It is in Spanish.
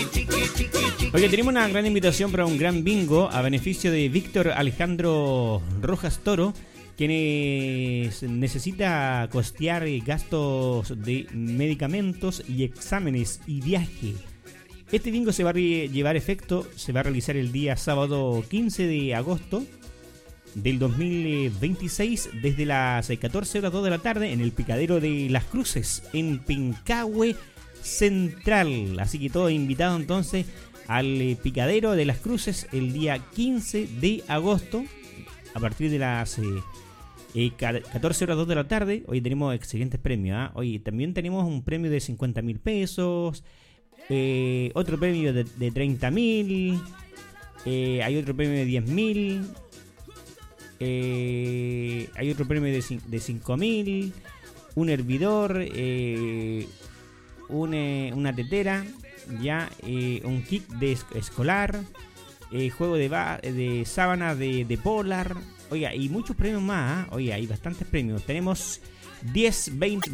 Oye, tenemos una gran invitación para un gran bingo a beneficio de Víctor Alejandro Rojas Toro, quien necesita costear gastos de medicamentos y exámenes y viaje. Este bingo se va a llevar efecto, se va a realizar el día sábado 15 de agosto del 2026 desde las 14 horas 2 de la tarde en el Picadero de Las Cruces, en Pincahue Central. Así que todos invitados entonces al Picadero de Las Cruces el día 15 de agosto a partir de las 14 horas 2 de la tarde. Hoy tenemos excelentes premios, ¿eh? Hoy también tenemos un premio de 50.000 pesos, otro premio de 30.000, hay otro premio de 10.000, hay otro premio de 5.000, un hervidor, una tetera, ya, un kit de escolar, juego de sábana de Polar. Oiga, y muchos premios más, ¿eh? Oiga, hay bastantes premios. Tenemos 10, 20